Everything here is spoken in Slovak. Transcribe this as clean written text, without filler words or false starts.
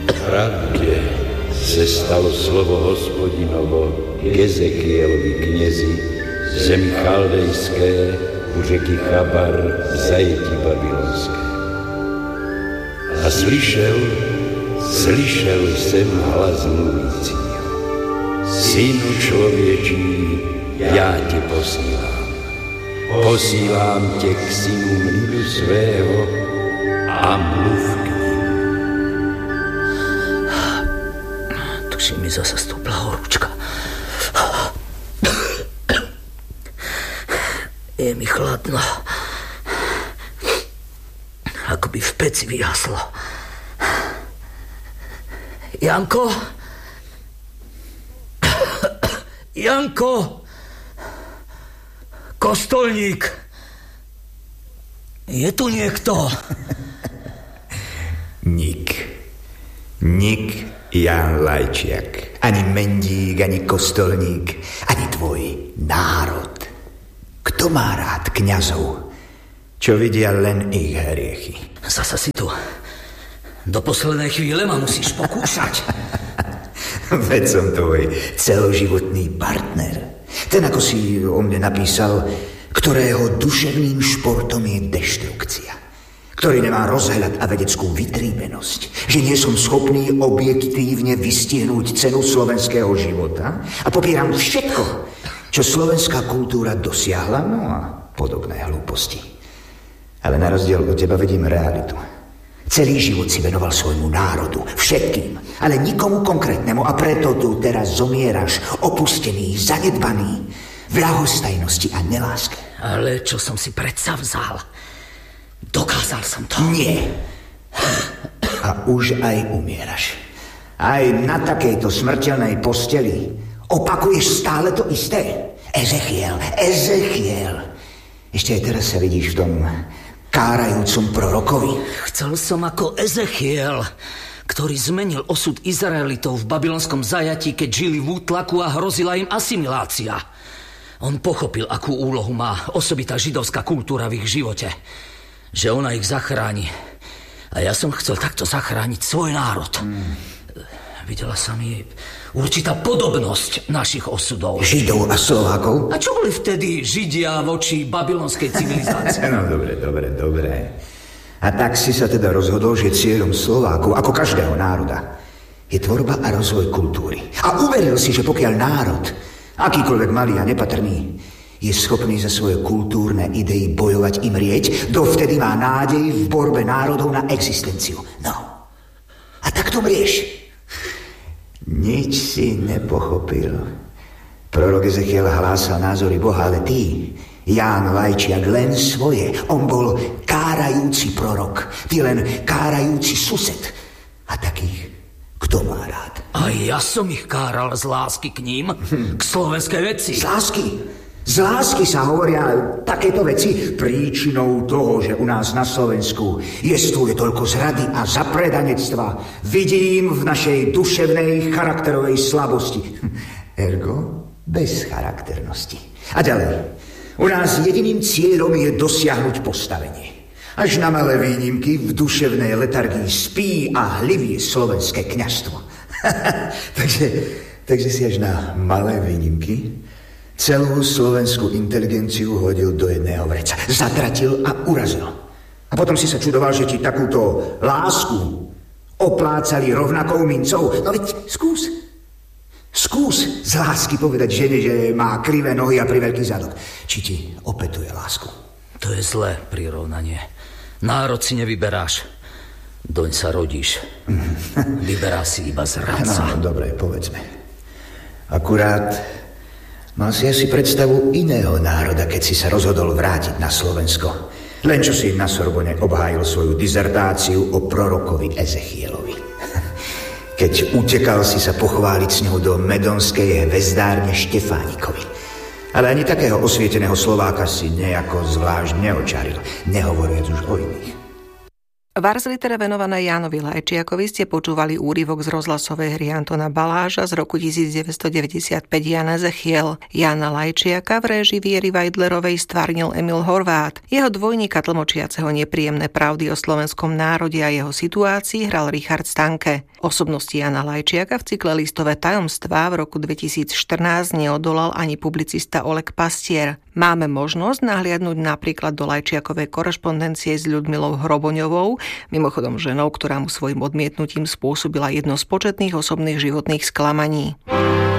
Pravde se stalo slovo Hospodinovo k Ezekielovi knězi zemi chaldejské u řeky Chabar v zajetí babylonské. A slyšel jsem hlas mluvícího. Synu člověčí, já tě posílám. Posílám tě k synům lidu svého a mluv k ním. Tuším, mi zase stoupla horúčka. Je mi chladno. Ako by v peci vyhaslo. Janko? Janko? Kostolník? Je tu niekto? Nik Ján Lajčiak. Ani mendík, ani kostolník, ani tvoj národ. Kto má rád kňazov, čo vidia len ich hriechy? Zasa si tu. Do poslednej chvíle ma musíš pokúšať. Veď som tvoj celoživotný partner. Ten, ako si o mne napísal, ktorého duševným športom je deštrukcia. Ktorý nemá rozhľad a vedeckú vytríbenosť. Že nie som schopný objektívne vystihnúť cenu slovenského života a popieram všetko, čo slovenská kultúra dosiahla, no a podobné hlúposti. Ale na rozdiel od teba vidím realitu. Celý život si venoval svojmu národu, všetkým, ale nikomu konkrétnemu a preto tu teraz zomieraš, opustený, zanedbaný, v ľahostajnosti a neláske. Ale čo som si predsa vzal? Dokázal som to. Nie. A už aj umieraš. Aj na takejto smrteľnej posteli opakuješ stále to isté. Ezechiel. Ešte aj teraz sa vidíš v tom kárajúcom prorokovi. Chcel som ako Ezechiel, ktorý zmenil osud Izraelitov v babylonskom zajatí, keď žili v útlaku a hrozila im asimilácia. On pochopil, akú úlohu má osobitá židovská kultúra v ich živote. Že ona ich zachráni. A ja som chcel takto zachrániť svoj národ. Videla sa mi určitá podobnosť našich osudov. Židov a Slovákov? A čo boli vtedy Židia voči babylonskej civilizácii? No, dobre. A tak si sa teda rozhodol, že cieľom Slovákov, ako každého národa, je tvorba a rozvoj kultúry. A uveril si, že pokiaľ národ, akýkoľvek malý a nepatrný, je schopný za svoje kultúrne idei bojovať im rieť, dovtedy má nádej v borbe národov na existenciu. No. A tak to mrieš. Nič si nepochopil. Prorok Ezechiel hlásal názory Boha, ale ty, Ján Lajčiak, len svoje. On bol kárajúci prorok, ty len kárajúci sused. A takých, kto má rád? A ja som ich káral z lásky k ním, k slovenskej veci. Z lásky? Z lásky sa hovoria takéto veci. Príčinou toho, že u nás na Slovensku jestvuje toľko zrady a zapredanectva, vidím v našej duševnej charakterovej slabosti. Ergo bezcharakternosti. A ďalej. U nás jediným cieľom je dosiahnuť postavenie. Až na malé výnimky v duševnej letargii spí a hlivie slovenské kňazstvo. takže si až na malé výnimky celú slovenskú inteligenciu hodil do jedného vreca. Zatratil a urazil. A potom si sa čudoval, že ti takúto lásku oplácali rovnakou mincov. No veď skús z lásky povedať žene, že má krivé nohy a priveľký zadok. Či ti opetuje lásku? To je zlé prirovnanie. Národ si nevyberáš. Doň sa rodíš. Vyberá si iba zradca. No, dobre, povedzme. Akurát mal si asi predstavu iného národa, keď si sa rozhodol vrátiť na Slovensko. Len čo si na Sorbone obhájil svoju dizertáciu o prorokovi Ezechielovi. Keď utekal si sa pochváliť s ňou do medonskej hvezdárne Štefánikovi. Ale ani takého osvieteného Slováka si nejako zvlášť neočaril, nehovoriac už o iných. V Ars Litere venované Jánovi Lajčiakovi ste počúvali úryvok z rozhlasovej hry Antona Baláža z roku 1995 Jan Ezechiel. Jána Lajčiaka v réžii Viery Vajdlerovej stvárnil Emil Horvát. Jeho dvojníka tlmočiaceho nepríjemné pravdy o slovenskom národe a jeho situácii hral Richard Stanke. Osobnosti Jana Lajčiaka v cykle Listové tajomstvá v roku 2014 neodolal ani publicista Oleg Pastier. Máme možnosť nahliadnúť napríklad do Lajčiakovej korešpondencie s Ľudmilou Hroboňovou, mimochodom ženou, ktorá mu svojim odmietnutím spôsobila jedno z početných osobných životných sklamaní.